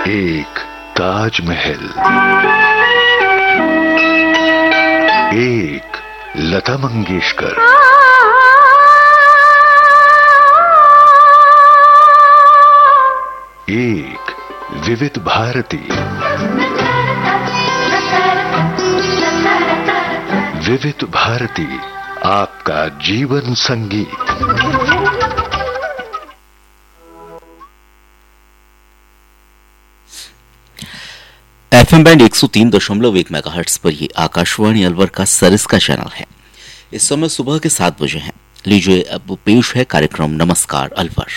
एक ताजमहल, एक लता मंगेशकर, एक विविध भारती। विविध भारती, आपका जीवन संगीत। एफएम बैंड 103.1 मेगाहर्ट्ज पर ये आकाशवाणी अलवर का सरिस्का चैनल है। इस समय सुबह के 7 बजे हैं। लीजिए अब पेश है कार्यक्रम नमस्कार अलवर।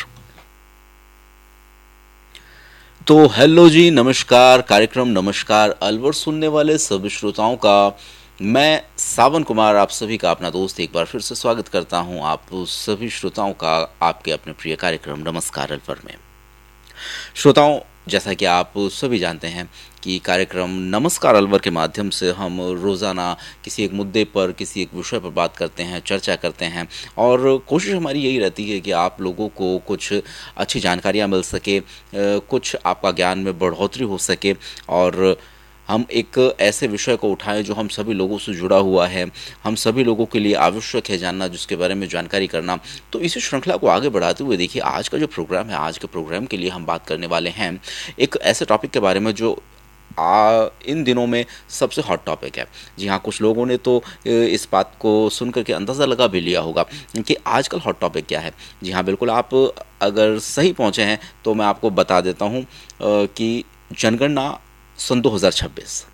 तो हेलो जी, नमस्कार। कार्यक्रम नमस्कार अलवर सुनने वाले सभी श्रोताओं का मैं सावन कुमार, आप सभी का अपना दोस्त, एक बार फिर से स्वागत करता हूं आप सभी श्रोताओं का आपके अपने प्रिय कार्यक्रम नमस्कार अलवर में। श्रोताओं, जैसा कि आप सभी जानते हैं कि कार्यक्रम नमस्कार अलवर के माध्यम से हम रोज़ाना किसी एक मुद्दे पर, किसी एक विषय पर बात करते हैं, चर्चा करते हैं और कोशिश हमारी यही रहती है कि आप लोगों को कुछ अच्छी जानकारियाँ मिल सके, कुछ आपका ज्ञान में बढ़ोतरी हो सके और हम एक ऐसे विषय को उठाएं जो हम सभी लोगों से जुड़ा हुआ है, हम सभी लोगों के लिए आवश्यक है जानना, जिसके बारे में जानकारी करना। तो इसी श्रृंखला को आगे बढ़ाते हुए देखिए, आज का जो प्रोग्राम है, आज के प्रोग्राम के लिए हम बात करने वाले हैं एक ऐसे टॉपिक के बारे में जो इन दिनों में सबसे हॉट टॉपिक है। जी हाँ, कुछ लोगों ने तो इस बात को सुन करके अंदाज़ा लगा भी लिया होगा कि आजकल हॉट टॉपिक क्या है। जी हाँ, बिल्कुल, आप अगर सही पहुँचे हैं तो मैं आपको बता देता हूँ कि जनगणना सन 2026।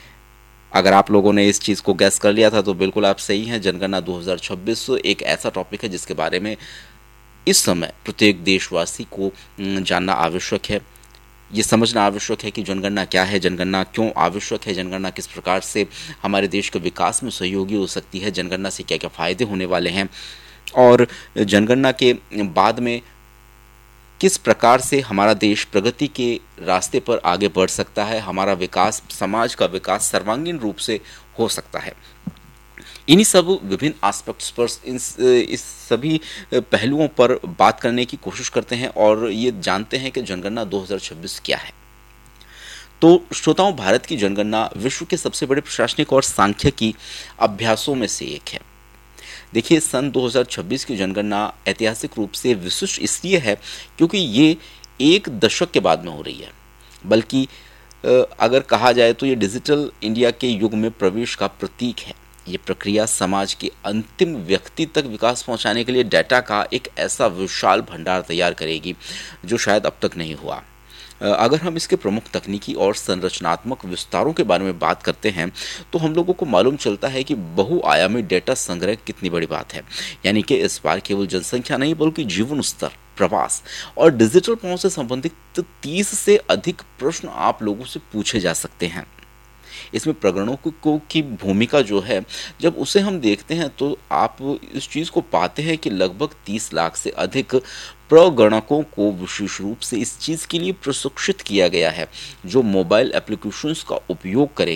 अगर आप लोगों ने इस चीज़ को गैस कर लिया था तो बिल्कुल आप सही हैं। जनगणना 2026 एक ऐसा टॉपिक है जिसके बारे में इस समय प्रत्येक देशवासी को जानना आवश्यक है। ये समझना आवश्यक है कि जनगणना क्या है, जनगणना क्यों आवश्यक है, जनगणना किस प्रकार से हमारे देश के विकास में सहयोगी हो सकती है, जनगणना से क्या क्या फ़ायदे होने वाले हैं और जनगणना के बाद में किस प्रकार से हमारा देश प्रगति के रास्ते पर आगे बढ़ सकता है, हमारा विकास, समाज का विकास सर्वांगीण रूप से हो सकता है। इन्हीं सब विभिन्न एस्पेक्ट्स पर, इस सभी पहलुओं पर बात करने की कोशिश करते हैं और ये जानते हैं कि जनगणना 2026 क्या है। तो श्रोताओं, भारत की जनगणना विश्व के सबसे बड़े प्रशासनिक और सांख्यिकी अभ्यासों में से एक है। देखिए, सन 2026 की जनगणना ऐतिहासिक रूप से विशिष्ट इसलिए है क्योंकि ये एक दशक के बाद में हो रही है। बल्कि अगर कहा जाए तो ये डिजिटल इंडिया के युग में प्रवेश का प्रतीक है। ये प्रक्रिया समाज के अंतिम व्यक्ति तक विकास पहुंचाने के लिए डेटा का एक ऐसा विशाल भंडार तैयार करेगी जो शायद अब तक नहीं हुआ। अगर हम इसके प्रमुख तकनीकी और संरचनात्मक विस्तारों के बारे में बात करते हैं तो हम लोगों को मालूम चलता है कि बहुआयामी डेटा संग्रह कितनी बड़ी बात है। यानी कि इस बार केवल जनसंख्या नहीं बल्कि जीवन स्तर, प्रवास और डिजिटल पहुंच से संबंधित 30 से अधिक प्रश्न आप लोगों से पूछे जा सकते हैं। इसमें प्रगणकों की भूमिका जो है, जब उसे हम देखते हैं तो आप इस चीज़ को पाते हैं कि लगभग 30 लाख से अधिक प्रगणकों को विशेष रूप से इस चीज़ के लिए प्रशिक्षित किया गया है जो मोबाइल एप्लीकेशंस का उपयोग